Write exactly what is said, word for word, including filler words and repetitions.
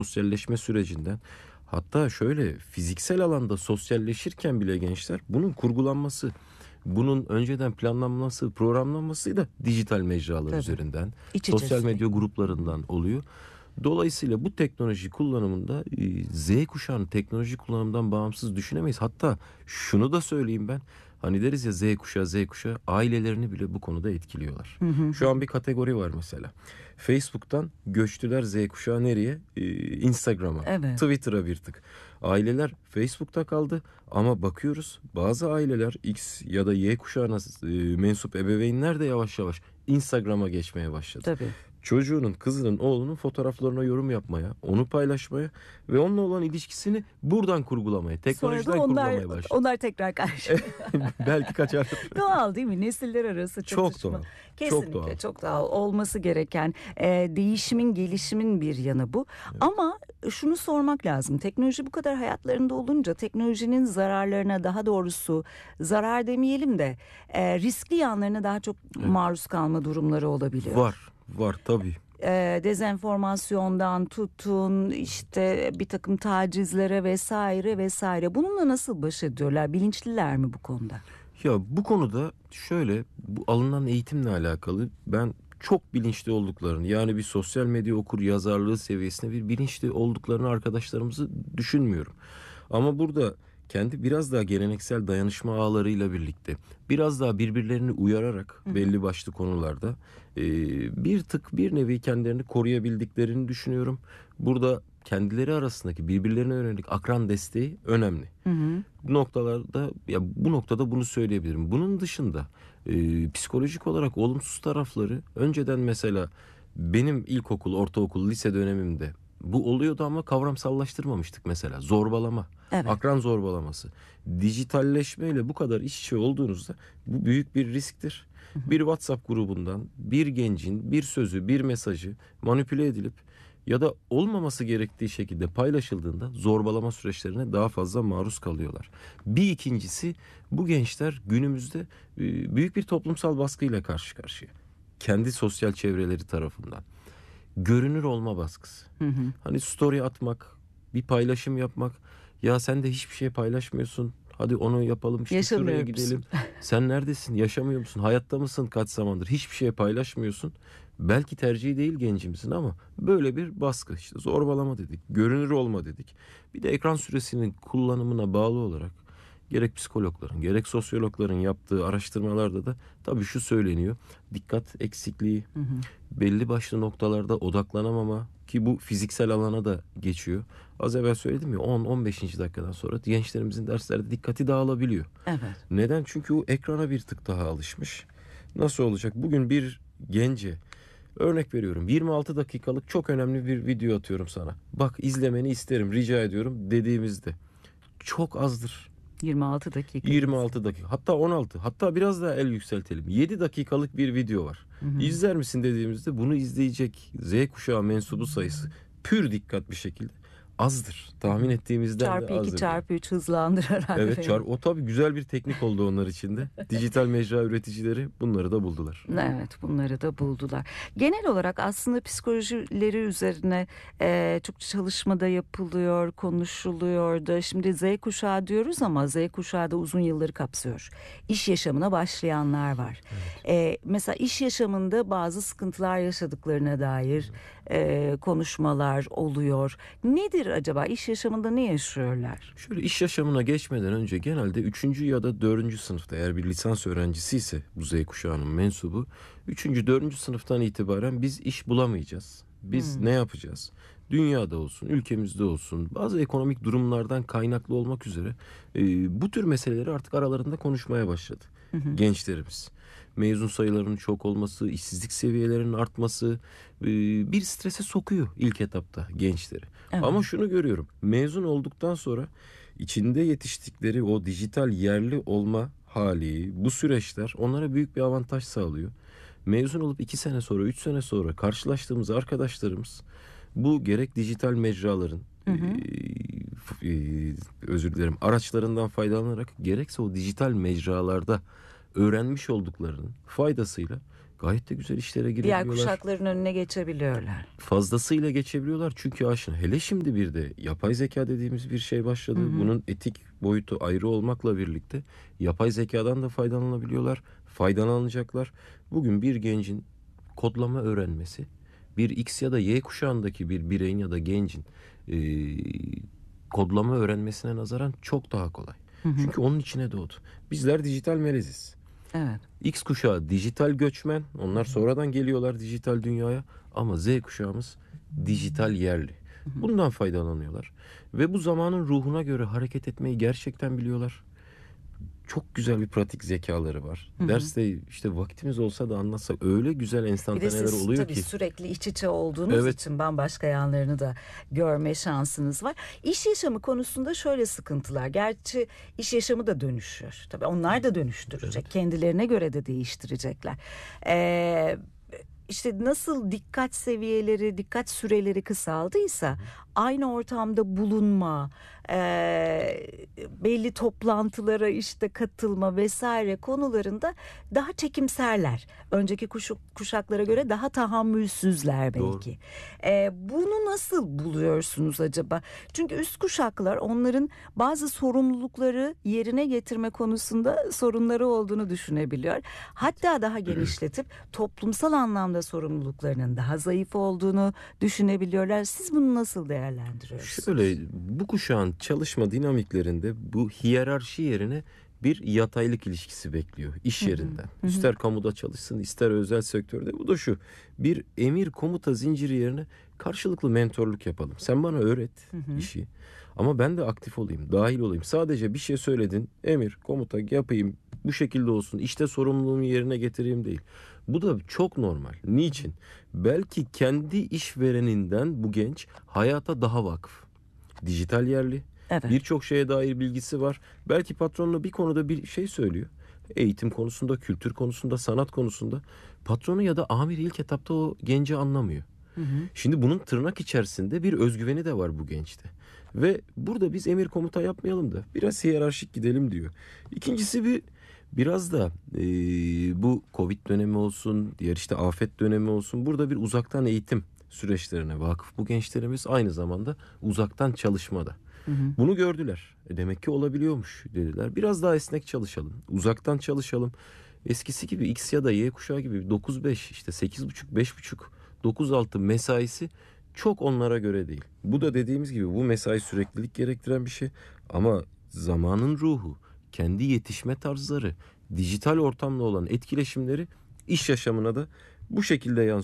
sosyalleşme sürecinden, hatta şöyle fiziksel alanda sosyalleşirken bile gençler bunun kurgulanması, bunun önceden planlanması, programlanması da dijital mecralar Tabii. üzerinden, İç içe sosyal medya sürekli. gruplarından oluyor. Dolayısıyla bu teknoloji kullanımında e, Z kuşağının teknoloji kullanımından bağımsız düşünemeyiz. Hatta şunu da söyleyeyim ben. Hani deriz ya Z kuşağı, Z kuşağı ailelerini bile bu konuda etkiliyorlar. Hı hı. Şu an bir kategori var mesela. Facebook'tan göçtüler Z kuşağı nereye? Ee, Instagram'a, Evet. Twitter'a bir tık. Aileler Facebook'ta kaldı ama bakıyoruz bazı aileler X ya da Y kuşağına e, mensup ebeveynler de yavaş yavaş Instagram'a geçmeye başladı. Tabii. Çocuğunun, kızının, oğlunun fotoğraflarına yorum yapmaya, onu paylaşmaya ve onunla olan ilişkisini buradan kurgulamaya, teknolojiden Sonra da onlar, kurgulamaya başladı. onlar tekrar karşı. Belki kaçar. Doğal değil mi? Nesiller arası Çok çatışma. doğal. Kesinlikle Çok doğal. çok doğal. Olması gereken e, değişimin, gelişimin bir yanı bu. Evet. Ama şunu sormak lazım. Teknoloji bu kadar hayatlarında olunca teknolojinin zararlarına, daha doğrusu zarar demeyelim de e, riskli yanlarına daha çok evet. maruz kalma durumları olabiliyor. Var, var tabii. E, dezenformasyondan tutun işte bir takım tacizlere vesaire vesaire. Bununla nasıl baş ediyorlar? Bilinçliler mi bu konuda? Ya bu konuda şöyle, bu alınan eğitimle alakalı ben çok bilinçli olduklarını, yani bir sosyal medya okur yazarlığı seviyesinde bir bilinçli olduklarını arkadaşlarımızı düşünmüyorum. Ama burada kendi biraz daha geleneksel dayanışma ağlarıyla birlikte biraz daha birbirlerini uyararak Hı-hı. belli başlı konularda e, bir tık bir nevi kendilerini koruyabildiklerini düşünüyorum. Burada kendileri arasındaki birbirlerine yönelik akran desteği önemli. Hı hı. Bu noktalarda ya bu noktada bunu söyleyebilirim. Bunun dışında e, psikolojik olarak olumsuz tarafları önceden mesela benim ilkokul, ortaokul, lise dönemimde bu oluyordu ama kavramsallaştırmamıştık mesela. Zorbalama, evet. akran zorbalaması. Dijitalleşmeyle bu kadar iç içe olduğunuzda bu büyük bir risktir. Hı hı. Bir WhatsApp grubundan bir gencin bir sözü, bir mesajı manipüle edilip ya da olmaması gerektiği şekilde paylaşıldığında zorbalama süreçlerine daha fazla maruz kalıyorlar. Bir ikincisi, bu gençler günümüzde büyük bir toplumsal baskıyla karşı karşıya. Kendi sosyal çevreleri tarafından. Görünür olma baskısı. Hı hı. Hani story atmak, bir paylaşım yapmak. Ya sen de hiçbir şey paylaşmıyorsun. Hadi onu yapalım, işte şuraya gidelim. Sen neredesin? Yaşamıyor musun? Hayatta mısın kaç zamandır? Hiçbir şey paylaşmıyorsun. Belki tercihi değil gencimizin ama böyle bir baskı, işte zorbalama dedik, görünür olma dedik. Bir de ekran süresinin kullanımına bağlı olarak gerek psikologların gerek sosyologların yaptığı araştırmalarda da tabii şu söyleniyor. Dikkat eksikliği, hı hı. belli başlı noktalarda odaklanamama, ki bu fiziksel alana da geçiyor. Az evvel söyledim ya, on on beşinci dakikadan sonra gençlerimizin derslerde dikkati dağılabiliyor. Evet. Neden? Çünkü o ekrana bir tık daha alışmış. Nasıl olacak? Bugün bir gence örnek veriyorum, yirmi altı dakikalık çok önemli bir video atıyorum sana. Bak, izlemeni isterim, rica ediyorum dediğimizde çok azdır. yirmi altı dakika. yirmi altı dakika. Hatta on altı. Hatta biraz daha el yükseltelim. yedi dakikalık bir video var. Hı hı. İzler misin dediğimizde bunu izleyecek Z kuşağı mensubu sayısı pür dikkat bir şekilde azdır. Tahmin ettiğimizden çarpı de azdır. Çarpı iki çarpı üç hızlandır herhalde. Evet, çarpı, o tabii güzel bir teknik oldu onlar için de. Dijital mecra üreticileri bunları da buldular. Evet, bunları da buldular. Genel olarak aslında psikolojileri üzerine e, çok çalışmada yapılıyor, konuşuluyor da. Şimdi Z kuşağı diyoruz ama Z kuşağı da uzun yılları kapsıyor. İş yaşamına başlayanlar var. Evet. E, mesela iş yaşamında bazı sıkıntılar yaşadıklarına dair e, konuşmalar oluyor. Nedir acaba? İş yaşamında ne yaşıyorlar? Şöyle, iş yaşamına geçmeden önce genelde üçüncü ya da dördüncü sınıfta, eğer bir lisans öğrencisi ise bu Z kuşağının mensubu, üçüncü dördüncü sınıftan itibaren biz iş bulamayacağız. Biz hmm. ne yapacağız? Dünyada olsun, ülkemizde olsun, bazı ekonomik durumlardan kaynaklı olmak üzere e, bu tür meseleleri artık aralarında konuşmaya başladı hı hı. gençlerimiz. Mezun sayılarının çok olması, işsizlik seviyelerinin artması e, bir strese sokuyor ilk etapta gençleri. Evet. Ama şunu görüyorum, mezun olduktan sonra içinde yetiştikleri o dijital yerli olma hali, bu süreçler onlara büyük bir avantaj sağlıyor. Mezun olup iki sene sonra, üç sene sonra karşılaştığımız arkadaşlarımız bu gerek dijital mecraların hı hı. E, e, özür dilerim araçlarından faydalanarak, gerekse o dijital mecralarda öğrenmiş olduklarının faydasıyla Gayet de güzel işlere Diğer girebiliyorlar. kuşakların önüne geçebiliyorlar. Fazlasıyla geçebiliyorlar çünkü aşina. Hele şimdi bir de yapay zeka dediğimiz bir şey başladı. Hı hı. Bunun etik boyutu ayrı olmakla birlikte yapay zekadan da faydalanabiliyorlar. Faydalanacaklar. Bugün bir gencin kodlama öğrenmesi bir X ya da Y kuşağındaki bir bireyin ya da gencin e, kodlama öğrenmesine nazaran çok daha kolay. Hı hı. Çünkü onun içine doğdu. Bizler dijital meleziz. Evet. X kuşağı dijital göçmen. Onlar sonradan geliyorlar dijital dünyaya. Ama Z kuşağımız dijital yerli. Bundan faydalanıyorlar. Ve bu zamanın ruhuna göre hareket etmeyi gerçekten biliyorlar. Çok güzel bir pratik zekaları var. Hı hı. Derste işte vaktimiz olsa da anlatsak öyle güzel Bir de enstantaneler siz oluyor tabii ki. sürekli iç içe olduğunuz Evet. için bambaşka yanlarını da görme şansınız var. İş yaşamı konusunda şöyle sıkıntılar. Gerçi iş yaşamı da dönüşüyor. Tabii onlar da dönüştürecek. Kendilerine göre de değiştirecekler. Ee, işte nasıl dikkat seviyeleri, dikkat süreleri kısaldıysa aynı ortamda bulunma, e, belli toplantılara işte katılma vesaire konularında daha çekimserler. Önceki kuşu, kuşaklara göre daha tahammülsüzler belki. E, bunu nasıl buluyorsunuz acaba? Çünkü üst kuşaklar onların bazı sorumlulukları yerine getirme konusunda sorunları olduğunu düşünebiliyor. Hatta daha genişletip toplumsal anlamda sorumluluklarının daha zayıf olduğunu düşünebiliyorlar. Siz bunu nasıl değerlendiriyorsunuz? Şöyle, bu kuşağın çalışma dinamiklerinde bu hiyerarşi yerine bir yataylık ilişkisi bekliyor iş yerinden. hı. İster kamuda çalışsın, ister özel sektörde. Bu da şu: bir emir komuta zinciri yerine karşılıklı mentorluk yapalım. Sen bana öğret işi ama ben de aktif olayım, dahil olayım. Sadece bir şey söyledin, emir komuta yapayım, bu şekilde olsun, işte sorumluluğumu yerine getireyim değil. Bu da çok normal. Niçin? Belki kendi işvereninden bu genç hayata daha vakıf. Dijital yerli. Evet. Birçok şeye dair bilgisi var. Belki patronuna bir konuda bir şey söylüyor. Eğitim konusunda, kültür konusunda, sanat konusunda. Patronu ya da amir ilk etapta o genci anlamıyor. Hı hı. Şimdi bunun tırnak içerisinde bir özgüveni de var bu gençte. Ve burada biz emir komuta yapmayalım da biraz hiyerarşik gidelim diyor. İkincisi bir biraz da e, bu Covid dönemi olsun, diğer işte afet dönemi olsun. Burada bir uzaktan eğitim süreçlerine vakıf bu gençlerimiz, aynı zamanda uzaktan çalışmada. Hı hı. Bunu gördüler. E demek ki olabiliyormuş dediler. Biraz daha esnek çalışalım. Uzaktan çalışalım. Eskisi gibi X ya da Y kuşağı gibi dokuz beş, işte sekiz buçuk, beş buçuk, dokuz altı mesaisi çok onlara göre değil. Bu da dediğimiz gibi bu mesai süreklilik gerektiren bir şey. Ama zamanın ruhu, kendi yetişme tarzları, dijital ortamla olan etkileşimleri iş yaşamına da bu şekilde yansıyor.